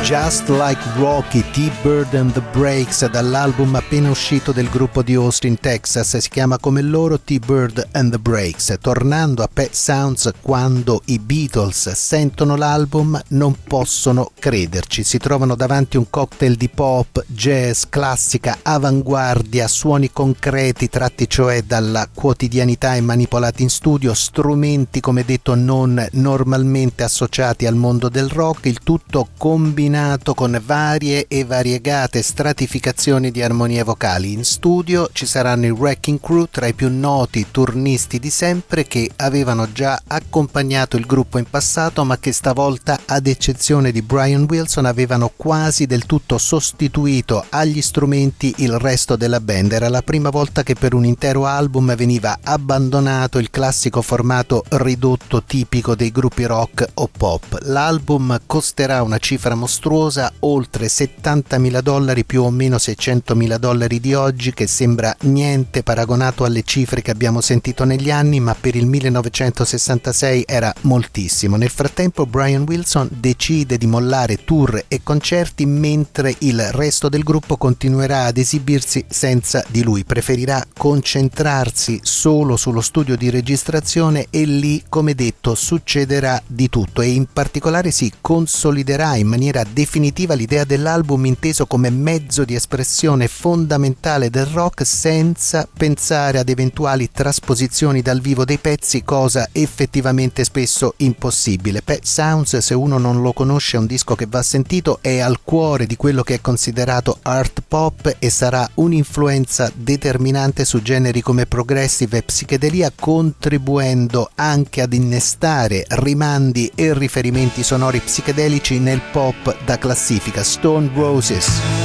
Just Like Rocky, T-Bird and the Breaks, dall'album appena uscito del gruppo di Austin, Texas, si chiama come loro T-Bird and the Breaks. Tornando a Pet Sounds, quando i Beatles sentono l'album non possono crederci, si trovano davanti un cocktail di pop, jazz, classica, avanguardia, suoni concreti tratti cioè dalla quotidianità e manipolati in studio, strumenti come detto non normalmente associati al mondo del rock, il tutto combinato con varie e variegate stratificazioni di armonie vocali. In studio ci saranno i Wrecking Crew, tra i più noti turnisti di sempre, che avevano già accompagnato il gruppo in passato ma che stavolta, ad eccezione di Brian Wilson, avevano quasi del tutto sostituito agli strumenti il resto della band. Era la prima volta che per un intero album veniva abbandonato il classico formato ridotto tipico dei gruppi rock o pop. L'album costerà una cifra mostruosa, oltre $70.000, più o meno $600.000 di oggi, che sembra niente paragonato alle cifre che abbiamo sentito negli anni, ma per il 1966 era moltissimo. Nel frattempo Brian Wilson decide di mollare tour e concerti, mentre il resto del gruppo continuerà ad esibirsi senza di lui. Preferirà concentrarsi solo sullo studio di registrazione e lì, come detto, succederà di tutto, e in particolare si consoliderà in maniera definitiva l'idea dell'album inteso come mezzo di espressione fondamentale del rock, senza pensare ad eventuali trasposizioni dal vivo dei pezzi, cosa effettivamente spesso impossibile. Pet Sounds, se uno non lo conosce, è un disco che va sentito, è al cuore di quello che è considerato art pop e sarà un'influenza determinante su generi come progressive e psichedelia, contribuendo anche ad innestare rimandi e riferimenti sonori psichedelici nel pop da classifica. Stone Roses.